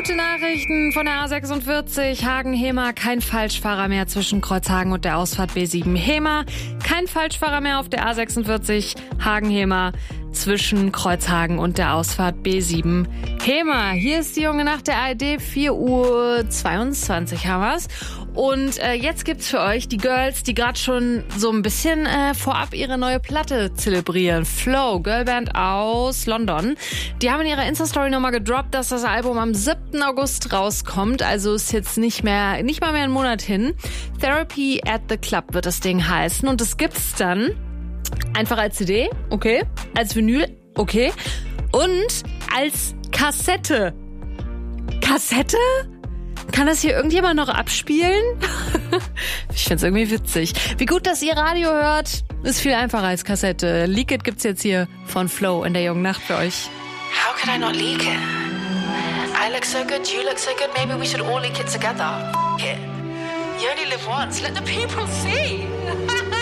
Gute Nachrichten von der A46 Hagen-Hemer. Kein Falschfahrer mehr zwischen Kreuzhagen und der Ausfahrt B7 Hemer. Kein Falschfahrer mehr auf der A46 Hagen-Hemer zwischen Kreuzhagen und der Ausfahrt B7 Hemer. Hier ist die junge Nacht der ARD, 4:22 Uhr haben wir's. Und jetzt gibt's für euch die Girls, die gerade schon so ein bisschen vorab ihre neue Platte zelebrieren. Flow, Girlband aus London. Die haben in ihrer Insta-Story nochmal gedroppt, dass das Album am 7. August rauskommt. Also ist jetzt nicht mal mehr einen Monat hin. Therapy at the Club wird das Ding heißen. Und das gibt's dann einfach als CD, okay. Als Vinyl, okay. Und als Kassette. Kassette? Kann das hier irgendjemand noch abspielen? Ich find's irgendwie witzig. Wie gut, dass ihr Radio hört, ist viel einfacher als Kassette. Leak It gibt's jetzt hier von Flow in der jungen Nacht für euch. How could I not leak it? I look so good, you look so good, maybe we should all leak it together. F*** it. You only live once, let the people see.